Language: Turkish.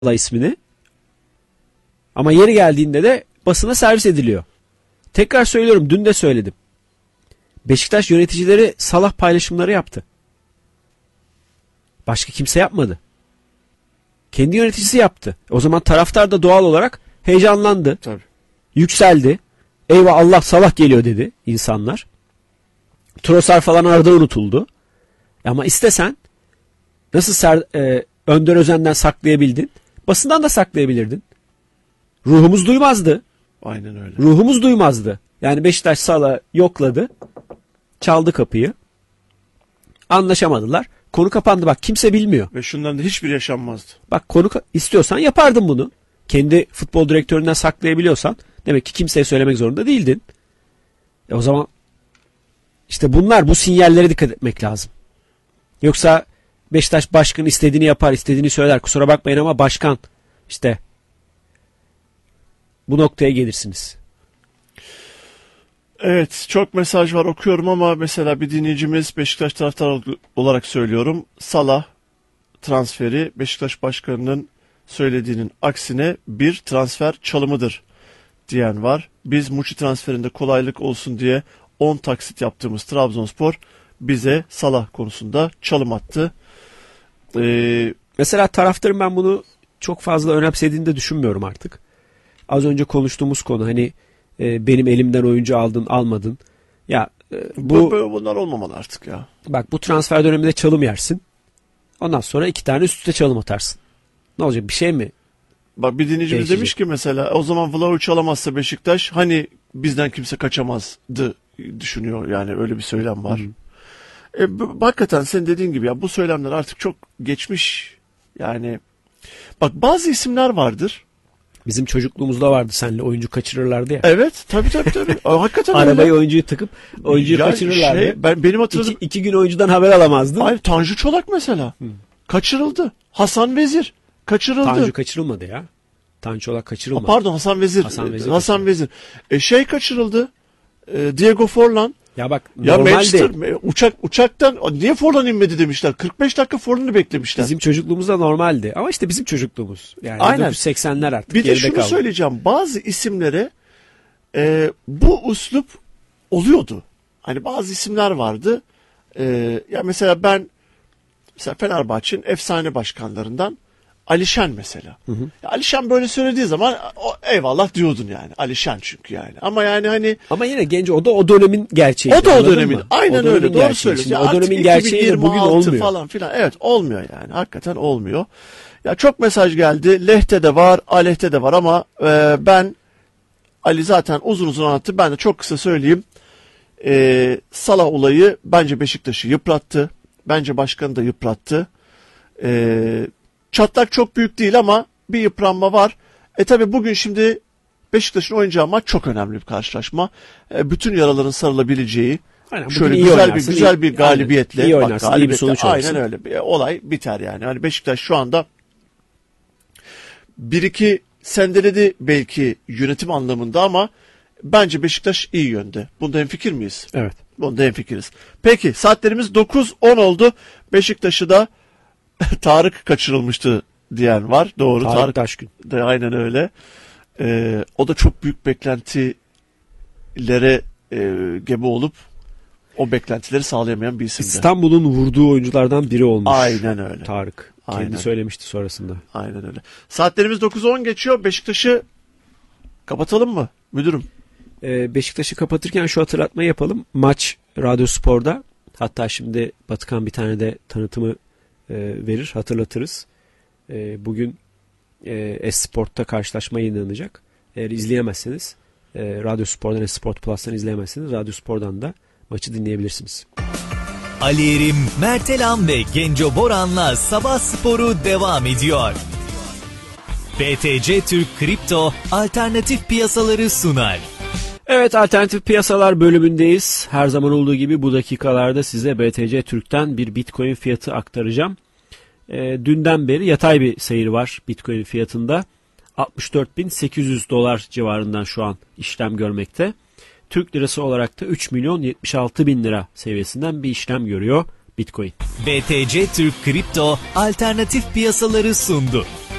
ismini. Ama yeri geldiğinde de basına servis ediliyor. Tekrar söylüyorum, dün de söyledim. Beşiktaş yöneticileri Salah paylaşımları yaptı. Başka kimse yapmadı. Kendi yöneticisi yaptı. O zaman taraftar da doğal olarak heyecanlandı. Tabii. Yükseldi. Eyvah Allah Salah geliyor dedi insanlar. Trossard falan arada unutuldu. Ama istesen nasıl Önder Özen'den saklayabildin? Basından da saklayabilirdin. Ruhumuz duymazdı. Aynen öyle. Ruhumuz duymazdı. Yani Beşiktaş Salah'ı yokladı. Çaldı kapıyı. Anlaşamadılar. Konu kapandı. Bak kimse bilmiyor. Ve şundan da hiçbir yaşanmazdı. Bak istiyorsan yapardın bunu. Kendi futbol direktöründen saklayabiliyorsan demek ki kimseye söylemek zorunda değildin. O zaman işte bu sinyallere dikkat etmek lazım. Yoksa Beşiktaş başkanı istediğini yapar, istediğini söyler. Kusura bakmayın ama başkan işte bu noktaya gelirsiniz. Evet, çok mesaj var, okuyorum ama mesela bir dinleyicimiz, Beşiktaş taraftarı olarak söylüyorum, Salah transferi Beşiktaş başkanının söylediğinin aksine bir transfer çalımıdır diyen var. Biz Muçi transferinde kolaylık olsun diye 10 taksit yaptığımız Trabzonspor bize Salah konusunda çalım attı. Mesela taraftarın ben bunu çok fazla önemsediğini de düşünmüyorum artık. Az önce konuştuğumuz konu hani benim elimden oyuncu aldın almadın. Ya bunlar olmamalı artık ya. Bak bu transfer döneminde çalım yersin. Ondan sonra 2 tane üst üste çalım atarsın. Ne olacak, bir şey mi? Bak bir dinleyicimiz değişecek demiş ki mesela o zaman Vlahovic alamazsa Beşiktaş hani bizden kimse kaçamazdı düşünüyor, yani öyle bir söylem var. Hakikaten senin dediğin gibi ya bu söylemler artık çok geçmiş. Yani bak bazı isimler vardır. Bizim çocukluğumuzda vardı, seninle oyuncu kaçırırlardı ya. Evet tabii. Hakikaten öyle. Arabayı oyuncuyu takıp oyuncuyu kaçırırlardı. Benim hatırladığım. İki gün oyuncudan haber alamazdın. Hayır, Tanju Çolak mesela. Kaçırıldı. Hasan Vezir kaçırıldı. Tanju kaçırılmadı ya. Tanju Çolak kaçırılmadı. Pardon, Hasan Vezir. Hasan Vezir. Kaçırıldı. Diego Forlan. Ya bak ya normalde Manchester uçaktan niye Forlan inmedi demişler. 45 dakika Forlan'ı beklemişler. bizim çocukluğumuzda normaldi. Ama işte bizim çocukluğumuz. Yani aynen. 1980'ler artık bir de geride şunu kaldı. söyleyeceğim. Bazı isimlere bu üslup oluyordu. Hani bazı isimler vardı. Ya mesela Fenerbahçe'nin efsane başkanlarından Alişen mesela. Ya Alişen böyle söylediği zaman eyvallah diyordun yani. Alişen çünkü yani. Ama yani hani. Ama yine genç, o da o dönemin gerçeği. O da o dönemin. Aynen öyle. Doğru söylüyorsun. O dönemin gerçeği de bugün olmuyor. Falan filan. Evet, olmuyor yani. Hakikaten olmuyor. Ya çok mesaj geldi. Lehte de var, Aleyhte de var ama ben Ali zaten uzun anlattı. Ben de çok kısa söyleyeyim. Salah olayı bence Beşiktaş'ı yıprattı. Bence başkanı da yıprattı. Çatlak çok büyük değil ama bir yıpranma var. Tabi bugün şimdi Beşiktaş'ın oynayacağı maç çok önemli bir karşılaşma. Bütün yaraların sarılabileceği, aynen, şöyle güzel bir galibiyetle, iyi oynarsın, iyi bir sonuç olursun. Aynen öyle. Bir olay biter yani. Hani Beşiktaş şu anda 1-2 sendeledi belki yönetim anlamında ama bence Beşiktaş iyi yönde. Bunda hemfikir miyiz? Evet. Bunda hemfikiriz. Peki saatlerimiz 9:10 oldu. Beşiktaş'ı da Tarık kaçırılmıştı diyen var. Doğru. Tarık Taşkın. De aynen öyle. O da çok büyük beklentilere gebe olup o beklentileri sağlayamayan bir isimdi. İstanbul'un vurduğu oyunculardan biri olmuş. Aynen öyle. Tarık. Aynen. Kendi söylemişti sonrasında. Aynen öyle. Saatlerimiz 9:10 geçiyor. Beşiktaş'ı kapatalım mı müdürüm? Beşiktaş'ı kapatırken şu hatırlatmayı yapalım. Maç Radyo Spor'da. Hatta şimdi Batıkan bir tane de tanıtımı verir, hatırlatırız. Bugün Esport'ta karşılaşma yayınlanacak. Eğer izleyemezseniz Radyo Spor'dan, Esport Plus'tan izleyemezseniz Radyo Spor'dan da maçı dinleyebilirsiniz. Ali Erim, Mertelam ve Genco Boran'la Sabah Sporu devam ediyor. BTC Türk Kripto alternatif piyasaları sunar. Evet, alternatif piyasalar bölümündeyiz. Her zaman olduğu gibi bu dakikalarda size BTC Türk'ten bir Bitcoin fiyatı aktaracağım. Dünden beri yatay bir seyir var Bitcoin fiyatında. 64.800 dolar civarından şu an işlem görmekte. Türk lirası olarak da 3.076.000 lira seviyesinden bir işlem görüyor Bitcoin. BTC Türk Kripto alternatif piyasaları sundu.